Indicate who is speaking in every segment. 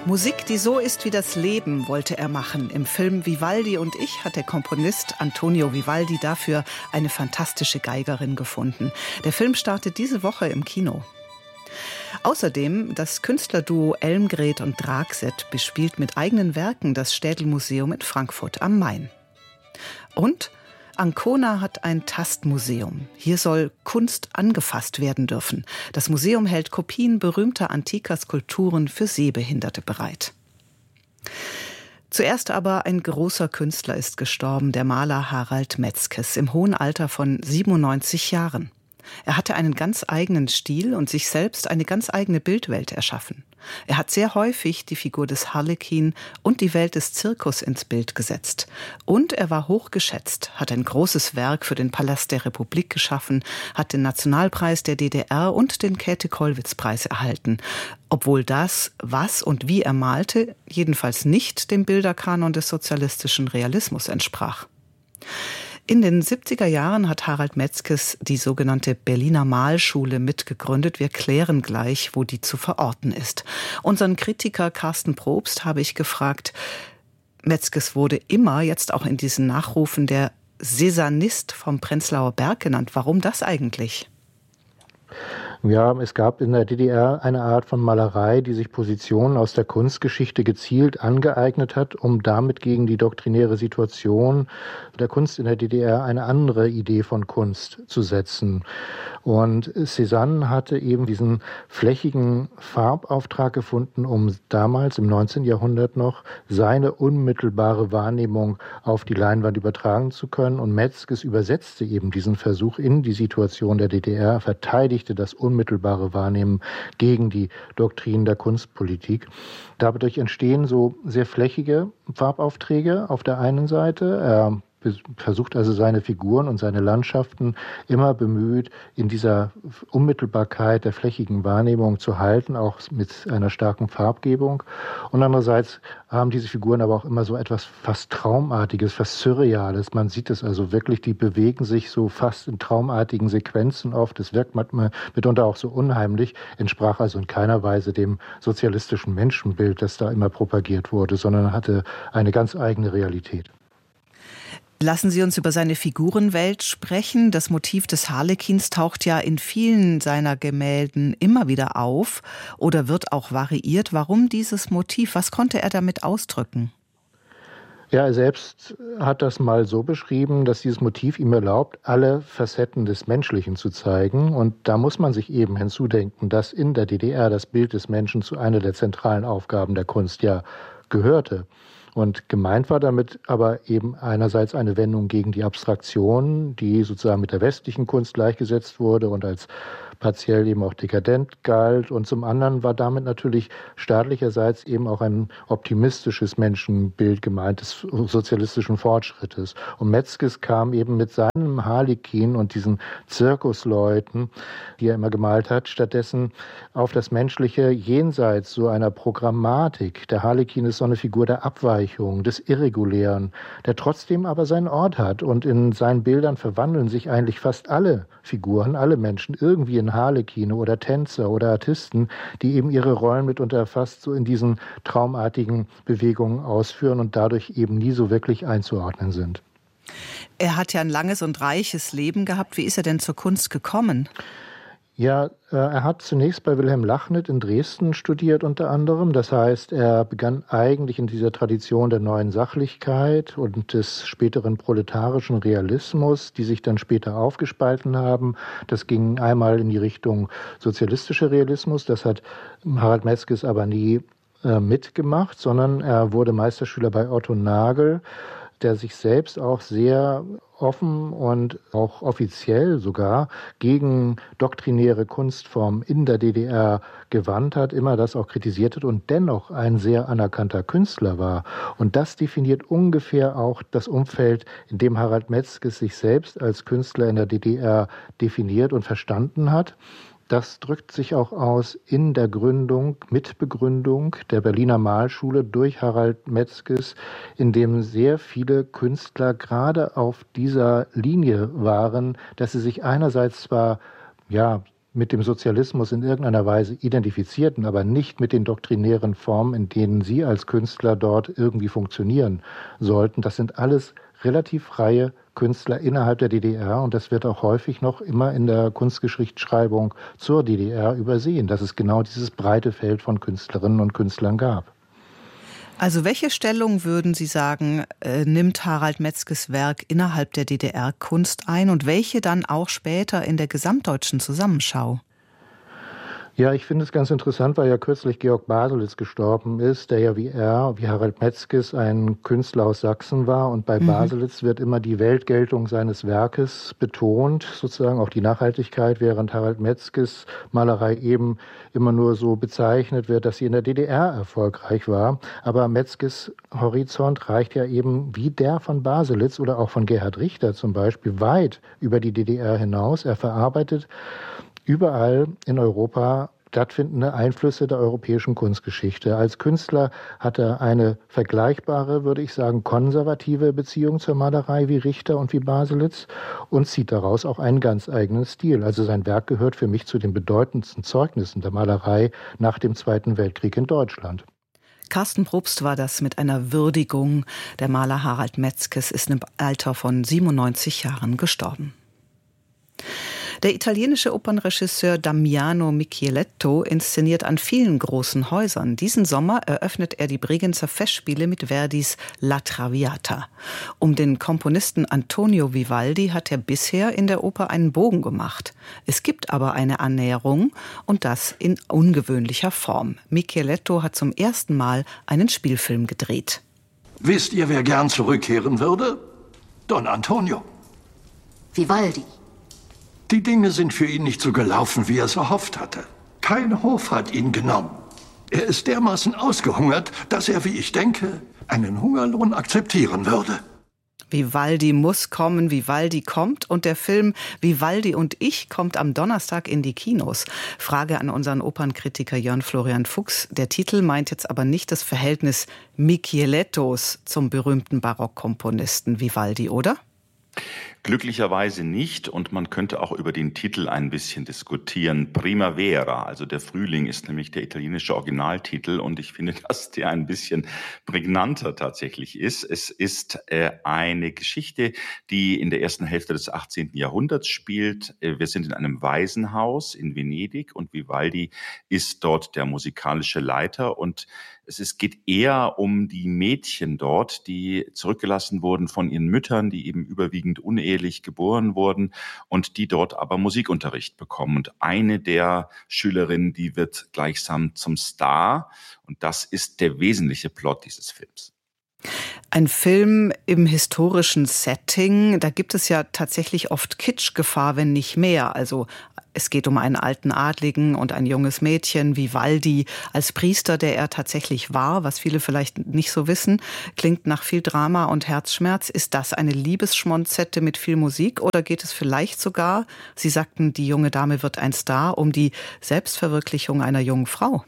Speaker 1: Musik, die so ist wie das Leben, wollte er machen. Im Film Vivaldi und ich hat der Komponist Antonio Vivaldi dafür eine fantastische Geigerin gefunden. Der Film startet diese Woche im Kino. Außerdem das Künstlerduo Elmgret und Dragset bespielt mit eigenen Werken das Städel-Museum in Frankfurt am Main. Und Ancona hat ein Tastmuseum. Hier soll Kunst angefasst werden dürfen. Das Museum hält Kopien berühmter antiker Skulpturen für Sehbehinderte bereit. Zuerst aber ein großer Künstler ist gestorben, der Maler Harald Metzkes, im hohen Alter von 97 Jahren. Er hatte einen ganz eigenen Stil und sich selbst eine ganz eigene Bildwelt erschaffen. Er hat sehr häufig die Figur des Harlekin und die Welt des Zirkus ins Bild gesetzt. Und er war hoch geschätzt, hat ein großes Werk für den Palast der Republik geschaffen, hat den Nationalpreis der DDR und den Käthe-Kollwitz-Preis erhalten. Obwohl das, was und wie er malte, jedenfalls nicht dem Bilderkanon des sozialistischen Realismus entsprach. In den 70er Jahren hat Harald Metzkes die sogenannte Berliner Malschule mitgegründet. Wir klären gleich, wo die zu verorten ist. Unseren Kritiker Carsten Probst habe ich gefragt, Metzkes wurde immer, jetzt auch in diesen Nachrufen, der Cézannist vom Prenzlauer Berg genannt. Warum das eigentlich?
Speaker 2: Ja, es gab in der DDR eine Art von Malerei, die sich Positionen aus der Kunstgeschichte gezielt angeeignet hat, um damit gegen die doktrinäre Situation der Kunst in der DDR eine andere Idee von Kunst zu setzen. Und Cézanne hatte eben diesen flächigen Farbauftrag gefunden, um damals im 19. Jahrhundert noch seine unmittelbare Wahrnehmung auf die Leinwand übertragen zu können. Und Metzkes übersetzte eben diesen Versuch in die Situation der DDR, verteidigte das unmittelbare Wahrnehmen gegen die Doktrinen der Kunstpolitik. Dadurch entstehen so sehr flächige Farbaufträge auf der einen Seite. Er versucht also seine Figuren und seine Landschaften immer bemüht, in dieser Unmittelbarkeit der flächigen Wahrnehmung zu halten, auch mit einer starken Farbgebung. Und andererseits haben diese Figuren aber auch immer so etwas fast Traumartiges, fast Surreales. Man sieht es also wirklich, die bewegen sich so fast in traumartigen Sequenzen oft. Es wirkt manchmal mitunter auch so unheimlich, entsprach also in keiner Weise dem sozialistischen Menschenbild, das da immer propagiert wurde, sondern hatte eine ganz eigene Realität.
Speaker 1: Lassen Sie uns über seine Figurenwelt sprechen. Das Motiv des Harlekins taucht ja in vielen seiner Gemälden immer wieder auf oder wird auch variiert. Warum dieses Motiv? Was konnte er damit ausdrücken?
Speaker 2: Ja, er selbst hat das mal so beschrieben, dass dieses Motiv ihm erlaubt, alle Facetten des Menschlichen zu zeigen. Und da muss man sich eben hinzudenken, dass in der DDR das Bild des Menschen zu einer der zentralen Aufgaben der Kunst ja gehörte. Und gemeint war damit aber eben einerseits eine Wendung gegen die Abstraktion, die sozusagen mit der westlichen Kunst gleichgesetzt wurde und als partiell eben auch dekadent galt. Und zum anderen war damit natürlich staatlicherseits eben auch ein optimistisches Menschenbild gemeint des sozialistischen Fortschrittes. Und Metzkes kam eben mit seinem Harlekin und diesen Zirkusleuten, die er immer gemalt hat, stattdessen auf das Menschliche jenseits so einer Programmatik. Der Harlekin ist so eine Figur der Abweichung, des Irregulären, der trotzdem aber seinen Ort hat. Und in seinen Bildern verwandeln sich eigentlich fast alle Figuren, alle Menschen irgendwie in Harlekine oder Tänzer oder Artisten, die eben ihre Rollen mitunter fast so in diesen traumartigen Bewegungen ausführen und dadurch eben nie so wirklich einzuordnen sind.
Speaker 1: Er hat ja ein langes und reiches Leben gehabt. Wie ist er denn zur Kunst gekommen?
Speaker 2: Ja, er hat zunächst bei Wilhelm Lachnit in Dresden studiert unter anderem. Das heißt, er begann eigentlich in dieser Tradition der neuen Sachlichkeit und des späteren proletarischen Realismus, die sich dann später aufgespalten haben. Das ging einmal in die Richtung sozialistischer Realismus. Das hat Harald Metzkes aber nie mitgemacht, sondern er wurde Meisterschüler bei Otto Nagel, der sich selbst auch sehr offen und auch offiziell sogar gegen doktrinäre Kunstformen in der DDR gewandt hat, immer das auch kritisiert hat und dennoch ein sehr anerkannter Künstler war. Und das definiert ungefähr auch das Umfeld, in dem Harald Metzkes sich selbst als Künstler in der DDR definiert und verstanden hat. Das drückt sich auch aus in der Mitbegründung der Berliner Malschule durch Harald Metzkes, in dem sehr viele Künstler gerade auf dieser Linie waren, dass sie sich einerseits zwar mit dem Sozialismus in irgendeiner Weise identifizierten, aber nicht mit den doktrinären Formen, in denen Sie als Künstler dort irgendwie funktionieren sollten. Das sind alles relativ freie Künstler innerhalb der DDR und das wird auch häufig noch immer in der Kunstgeschichtsschreibung zur DDR übersehen, dass es genau dieses breite Feld von Künstlerinnen und Künstlern gab.
Speaker 1: Also welche Stellung, würden Sie sagen, nimmt Harald Metzges Werk innerhalb der DDR-Kunst ein und welche dann auch später in der gesamtdeutschen Zusammenschau?
Speaker 2: Ja, ich finde es ganz interessant, weil ja kürzlich Georg Baselitz gestorben ist, der ja wie Harald Metzges, ein Künstler aus Sachsen war. Und bei Baselitz wird immer die Weltgeltung seines Werkes betont, sozusagen auch die Nachhaltigkeit, während Harald Metzges Malerei eben immer nur so bezeichnet wird, dass sie in der DDR erfolgreich war. Aber Metzges Horizont reicht ja eben wie der von Baselitz oder auch von Gerhard Richter zum Beispiel weit über die DDR hinaus. Er verarbeitet überall in Europa stattfindende Einflüsse der europäischen Kunstgeschichte. Als Künstler hat er eine vergleichbare, würde ich sagen, konservative Beziehung zur Malerei wie Richter und wie Baselitz und zieht daraus auch einen ganz eigenen Stil. Also sein Werk gehört für mich zu den bedeutendsten Zeugnissen der Malerei nach dem Zweiten Weltkrieg in Deutschland.
Speaker 1: Carsten Probst war das mit einer Würdigung. Der Maler Harald Metzges ist im Alter von 97 Jahren gestorben. Der italienische Opernregisseur Damiano Micheletto inszeniert an vielen großen Häusern. Diesen Sommer eröffnet er die Bregenzer Festspiele mit Verdis La Traviata. Um den Komponisten Antonio Vivaldi hat er bisher in der Oper einen Bogen gemacht. Es gibt aber eine Annäherung und das in ungewöhnlicher Form. Micheletto hat zum ersten Mal einen Spielfilm gedreht.
Speaker 3: Wisst ihr, wer gern zurückkehren würde? Don Antonio.
Speaker 4: Vivaldi.
Speaker 3: Die Dinge sind für ihn nicht so gelaufen, wie er es erhofft hatte. Kein Hof hat ihn genommen. Er ist dermaßen ausgehungert, dass er, wie ich denke, einen Hungerlohn akzeptieren würde.
Speaker 1: Vivaldi muss kommen, Vivaldi kommt und der Film Vivaldi und ich kommt am Donnerstag in die Kinos. Frage an unseren Opernkritiker Jörn Florian Fuchs. Der Titel meint jetzt aber nicht das Verhältnis Michelettos zum berühmten Barockkomponisten Vivaldi, oder?
Speaker 5: Glücklicherweise nicht und man könnte auch über den Titel ein bisschen diskutieren. Primavera, also der Frühling, ist nämlich der italienische Originaltitel und ich finde, dass der ein bisschen prägnanter tatsächlich ist. Es ist eine Geschichte, die in der ersten Hälfte des 18. Jahrhunderts spielt. Wir sind in einem Waisenhaus in Venedig und Vivaldi ist dort der musikalische Leiter und es geht eher um die Mädchen dort, die zurückgelassen wurden von ihren Müttern, die eben überwiegend unehelich geboren wurden und die dort aber Musikunterricht bekommen. Und eine der Schülerinnen, die wird gleichsam zum Star. Und das ist der wesentliche Plot dieses Films.
Speaker 1: Ein Film im historischen Setting, da gibt es ja tatsächlich oft Kitschgefahr, wenn nicht mehr. Also es geht um einen alten Adligen und ein junges Mädchen, Vivaldi als Priester, der er tatsächlich war, was viele vielleicht nicht so wissen, klingt nach viel Drama und Herzschmerz. Ist das eine Liebesschmonzette mit viel Musik oder geht es vielleicht sogar, Sie sagten, die junge Dame wird ein Star, um die Selbstverwirklichung einer jungen Frau?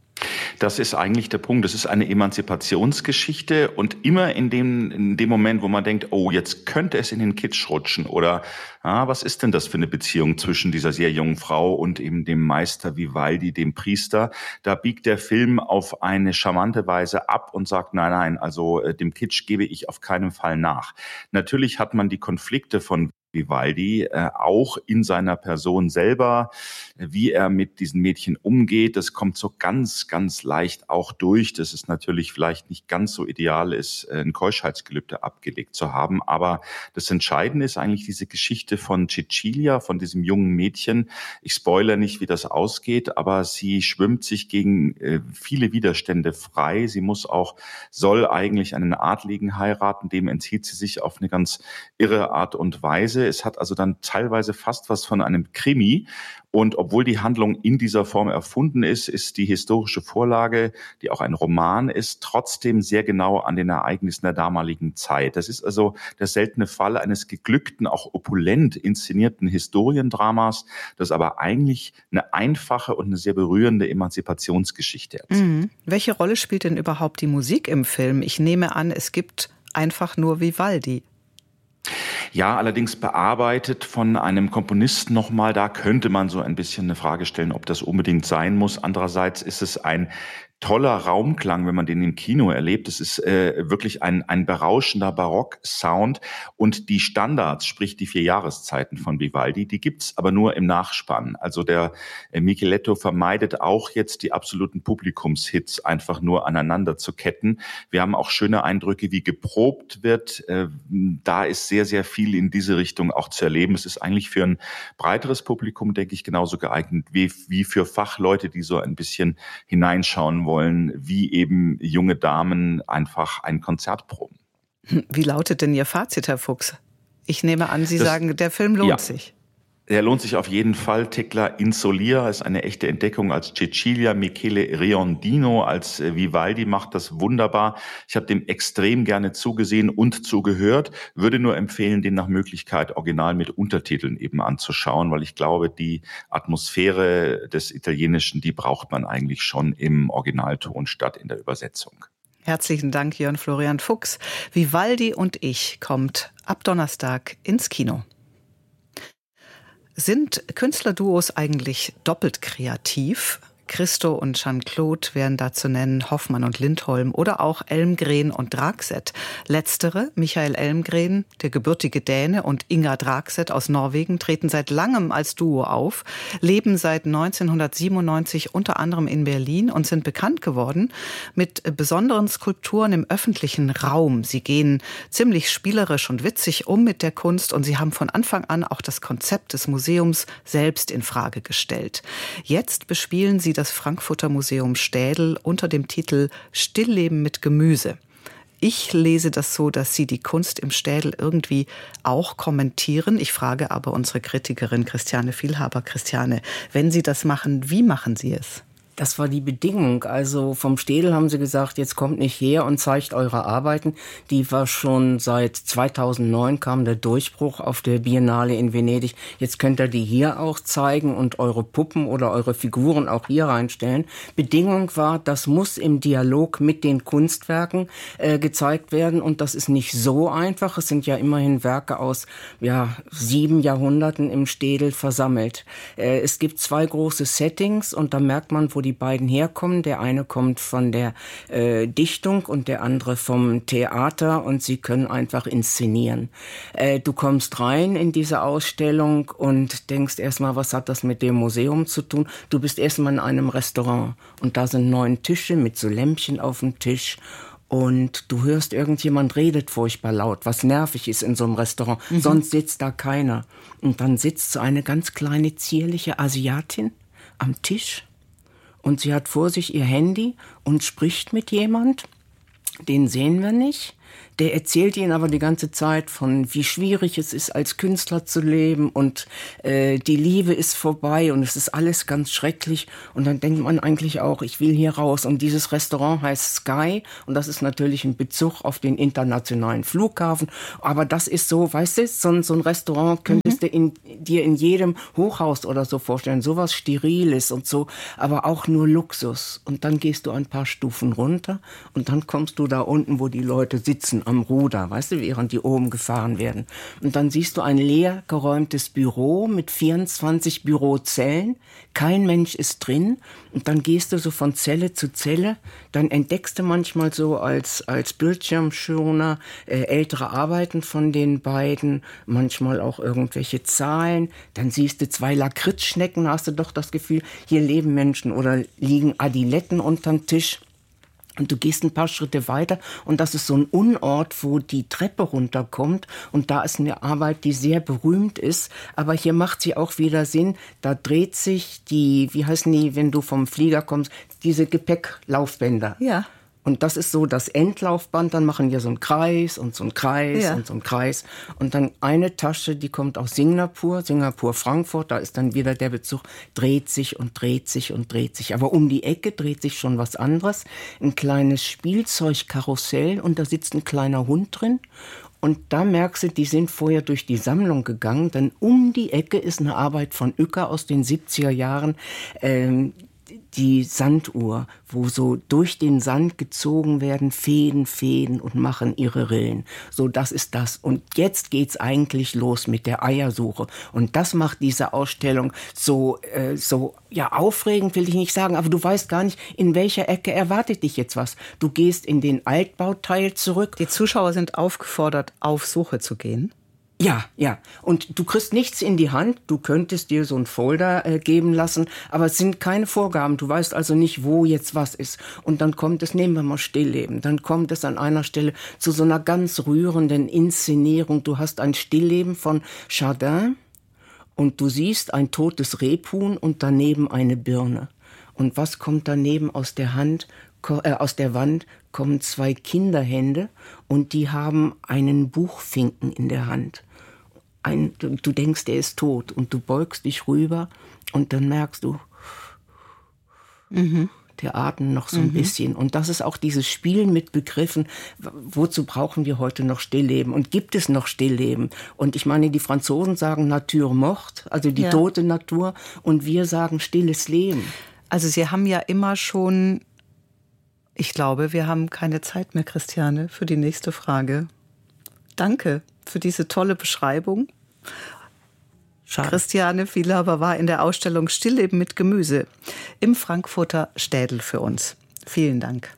Speaker 5: Das ist eigentlich der Punkt. Das ist eine Emanzipationsgeschichte und immer in dem Moment, wo man denkt, oh, jetzt könnte es in den Kitsch rutschen oder was ist denn das für eine Beziehung zwischen dieser sehr jungen Frau und eben dem Meister Vivaldi, dem Priester? Da biegt der Film auf eine charmante Weise ab und sagt, nein, also dem Kitsch gebe ich auf keinen Fall nach. Natürlich hat man die Konflikte von Vivaldi auch in seiner Person selber, wie er mit diesen Mädchen umgeht. Das kommt so ganz, ganz leicht auch durch, dass es natürlich vielleicht nicht ganz so ideal ist, ein Keuschheitsgelübde abgelegt zu haben. Aber das Entscheidende ist eigentlich diese Geschichte von Cecilia, von diesem jungen Mädchen. Ich spoilere nicht, wie das ausgeht, aber sie schwimmt sich gegen viele Widerstände frei. Sie soll eigentlich einen Adligen heiraten, dem entzieht sie sich auf eine ganz irre Art und Weise. Es hat also dann teilweise fast was von einem Krimi. Und obwohl die Handlung in dieser Form erfunden ist, ist die historische Vorlage, die auch ein Roman ist, trotzdem sehr genau an den Ereignissen der damaligen Zeit. Das ist also der seltene Fall eines geglückten, auch opulent inszenierten Historiendramas, das aber eigentlich eine einfache und eine sehr berührende Emanzipationsgeschichte erzählt.
Speaker 1: Welche Rolle spielt denn überhaupt die Musik im Film? Ich nehme an, es gibt einfach nur Vivaldi.
Speaker 5: Ja, allerdings bearbeitet von einem Komponisten nochmal. Da könnte man so ein bisschen eine Frage stellen, ob das unbedingt sein muss. Andererseits ist es ein toller Raumklang, wenn man den im Kino erlebt. Es ist wirklich ein berauschender Barock-Sound. Und die Standards, sprich die 4 Jahreszeiten von Vivaldi, die gibt's aber nur im Nachspann. Also der Micheletto vermeidet auch jetzt die absoluten Publikumshits einfach nur aneinander zu ketten. Wir haben auch schöne Eindrücke, wie geprobt wird. Da ist sehr, sehr viel in diese Richtung auch zu erleben. Es ist eigentlich für ein breiteres Publikum, denke ich, genauso geeignet wie für Fachleute, die so ein bisschen hineinschauen wollen, wie eben junge Damen einfach ein Konzert proben.
Speaker 1: Wie lautet denn Ihr Fazit, Herr Fuchs? Ich nehme an, Sie sagen, der Film lohnt sich.
Speaker 5: Der lohnt sich auf jeden Fall. Tecla in Solia ist eine echte Entdeckung als Cecilia. Michele Riondino als Vivaldi macht das wunderbar. Ich habe dem extrem gerne zugesehen und zugehört. Würde nur empfehlen, den nach Möglichkeit original mit Untertiteln eben anzuschauen, weil ich glaube, die Atmosphäre des Italienischen, die braucht man eigentlich schon im Originalton statt in der Übersetzung.
Speaker 1: Herzlichen Dank, Jörn Florian Fuchs. Vivaldi und ich kommt ab Donnerstag ins Kino. Sind Künstlerduos eigentlich doppelt kreativ? Christo und Jeanne-Claude wären da zu nennen, Hoffmann und Lindholm oder auch Elmgren und Dragset. Letztere, Michael Elmgren, der gebürtige Däne, und Inga Dragset aus Norwegen, treten seit langem als Duo auf, leben seit 1997 unter anderem in Berlin und sind bekannt geworden mit besonderen Skulpturen im öffentlichen Raum. Sie gehen ziemlich spielerisch und witzig um mit der Kunst und sie haben von Anfang an auch das Konzept des Museums selbst in Frage gestellt. Jetzt bespielen sie das Frankfurter Museum Städel unter dem Titel Stillleben mit Gemüse. Ich lese das so, dass Sie die Kunst im Städel irgendwie auch kommentieren. Ich frage aber unsere Kritikerin Christiane Vielhaber. Christiane, wenn Sie das machen, wie machen Sie es?
Speaker 6: Das war die Bedingung. Also vom Städel haben sie gesagt, jetzt kommt nicht her und zeigt eure Arbeiten. Die war schon seit 2009 kam der Durchbruch auf der Biennale in Venedig. Jetzt könnt ihr die hier auch zeigen und eure Puppen oder eure Figuren auch hier reinstellen. Bedingung war, das muss im Dialog mit den Kunstwerken gezeigt werden und das ist nicht so einfach. Es sind ja immerhin Werke aus 7 Jahrhunderten im Städel versammelt. Es gibt 2 große Settings und da merkt man, wo die beiden herkommen. Der eine kommt von der Dichtung und der andere vom Theater und sie können einfach inszenieren. Du kommst rein in diese Ausstellung und denkst erstmal, was hat das mit dem Museum zu tun? Du bist erstmal in einem Restaurant und da sind 9 Tische mit so Lämpchen auf dem Tisch. Und du hörst, irgendjemand redet furchtbar laut, was nervig ist in so einem Restaurant. Sonst sitzt da keiner. Und dann sitzt so eine ganz kleine, zierliche Asiatin am Tisch. Und sie hat vor sich ihr Handy und spricht mit jemand, den sehen wir nicht. Der erzählt ihnen aber die ganze Zeit von, wie schwierig es ist, als Künstler zu leben und die Liebe ist vorbei und es ist alles ganz schrecklich. Und dann denkt man eigentlich auch, ich will hier raus. Und dieses Restaurant heißt Sky und das ist natürlich ein Bezug auf den internationalen Flughafen. Aber das ist so, weißt du, so ein Restaurant könntest du dir in jedem Hochhaus oder so vorstellen. Sowas Steriles und so, aber auch nur Luxus. Und dann gehst du ein paar Stufen runter und dann kommst du da unten, wo die Leute sitzen am Ruder, weißt du, während die oben gefahren werden. Und dann siehst du ein leer geräumtes Büro mit 24 Bürozellen. Kein Mensch ist drin. Und dann gehst du so von Zelle zu Zelle. Dann entdeckst du manchmal so als Bildschirmschoner ältere Arbeiten von den beiden. Manchmal auch irgendwelche Zahlen. Dann siehst du 2 Lakritzschnecken. Hast du doch das Gefühl, hier leben Menschen oder liegen Adiletten unterm Tisch. Und du gehst ein paar Schritte weiter und das ist so ein Unort, wo die Treppe runterkommt und da ist eine Arbeit, die sehr berühmt ist, aber hier macht sie auch wieder Sinn, da dreht sich die, wie heißen die, wenn du vom Flieger kommst, diese Gepäcklaufbänder. Ja. Und das ist so das Endlaufband, dann machen wir so einen Kreis und so einen Kreis und so einen Kreis. Und dann eine Tasche, die kommt aus Singapur, Frankfurt, da ist dann wieder der Bezug, dreht sich und dreht sich und dreht sich. Aber um die Ecke dreht sich schon was anderes. Ein kleines Spielzeugkarussell und da sitzt ein kleiner Hund drin. Und da merkst du, die sind vorher durch die Sammlung gegangen, denn um die Ecke ist eine Arbeit von Uecker aus den 70er Jahren, die Sanduhr, wo so durch den Sand gezogen werden Fäden und machen ihre Rillen. So, das ist das. Und jetzt geht's eigentlich los mit der Eiersuche. Und das macht diese Ausstellung so aufregend, will ich nicht sagen, aber du weißt gar nicht, in welcher Ecke erwartet dich jetzt was. Du gehst in den Altbauteil zurück.
Speaker 1: Die Zuschauer sind aufgefordert, auf Suche zu gehen.
Speaker 6: Ja. Und du kriegst nichts in die Hand. Du könntest dir so einen Folder geben lassen, aber es sind keine Vorgaben. Du weißt also nicht, wo jetzt was ist. Und dann kommt es, nehmen wir mal Stillleben, dann kommt es an einer Stelle zu so einer ganz rührenden Inszenierung. Du hast ein Stillleben von Chardin und du siehst ein totes Rebhuhn und daneben eine Birne. Und was kommt daneben aus der Wand kommen 2 Kinderhände und die haben einen Buchfinken in der Hand. Du denkst, er ist tot und du beugst dich rüber und dann merkst du, der atmet noch so ein bisschen. Und das ist auch dieses Spielen mit Begriffen. Wozu brauchen wir heute noch Stillleben? Und gibt es noch Stillleben? Und ich meine, die Franzosen sagen Nature morte, also die tote Natur. Und wir sagen stilles Leben.
Speaker 1: Also Sie haben ja immer schon, ich glaube, wir haben keine Zeit mehr, Christiane, für die nächste Frage. Danke für diese tolle Beschreibung.
Speaker 6: Schade.
Speaker 1: Christiane Vielaber war in der Ausstellung Stillleben mit Gemüse im Frankfurter Städel für uns. Vielen Dank.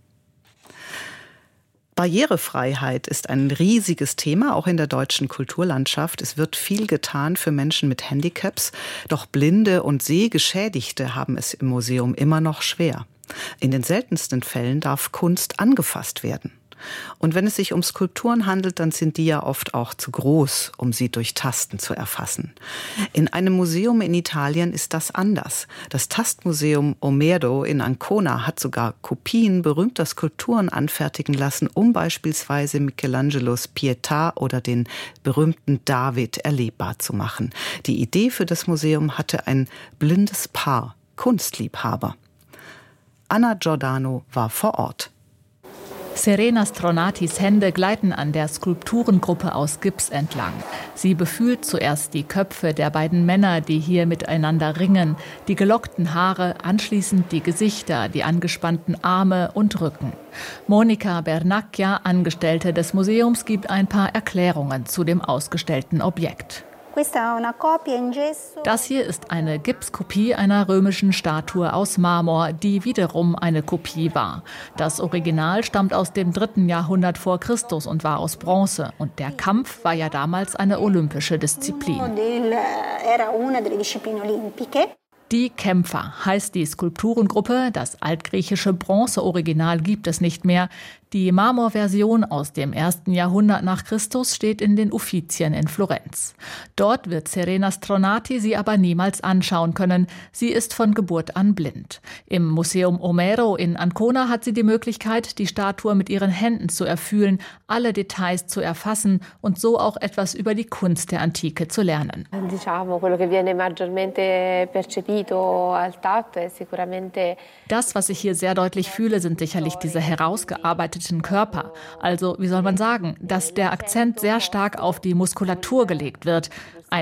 Speaker 1: Barrierefreiheit ist ein riesiges Thema, auch in der deutschen Kulturlandschaft. Es wird viel getan für Menschen mit Handicaps, doch Blinde und Sehgeschädigte haben es im Museum immer noch schwer. In den seltensten Fällen darf Kunst angefasst werden. Und wenn es sich um Skulpturen handelt, dann sind die ja oft auch zu groß, um sie durch Tasten zu erfassen. In einem Museum in Italien ist das anders. Das Tastmuseum Omero in Ancona hat sogar Kopien berühmter Skulpturen anfertigen lassen, um beispielsweise Michelangelos Pietà oder den berühmten David erlebbar zu machen. Die Idee für das Museum hatte ein blindes Paar, Kunstliebhaber. Anna Giordano war vor Ort.
Speaker 7: Serena Stronatis Hände gleiten an der Skulpturengruppe aus Gips entlang. Sie befühlt zuerst die Köpfe der beiden Männer, die hier miteinander ringen, die gelockten Haare, anschließend die Gesichter, die angespannten Arme und Rücken. Monica Bernacchia, Angestellte des Museums, gibt ein paar Erklärungen zu dem ausgestellten Objekt. Das hier ist eine Gipskopie einer römischen Statue aus Marmor, die wiederum eine Kopie war. Das Original stammt aus dem 3. Jahrhundert vor Christus und war aus Bronze. Und der Kampf war ja damals eine olympische Disziplin. Die Kämpfer heißt die Skulpturengruppe. Das altgriechische Bronze-Original gibt es nicht mehr. Die Marmorversion aus dem 1. Jahrhundert nach Christus steht in den Uffizien in Florenz. Dort wird Serena Stronati sie aber niemals anschauen können. Sie ist von Geburt an blind. Im Museum Omero in Ancona hat sie die Möglichkeit, die Statue mit ihren Händen zu erfühlen, alle Details zu erfassen und so auch etwas über die Kunst der Antike zu lernen. Das, was ich hier sehr deutlich fühle, sind sicherlich diese herausgearbeiteten Körper. Also, wie soll man sagen, dass der Akzent sehr stark auf die Muskulatur gelegt wird.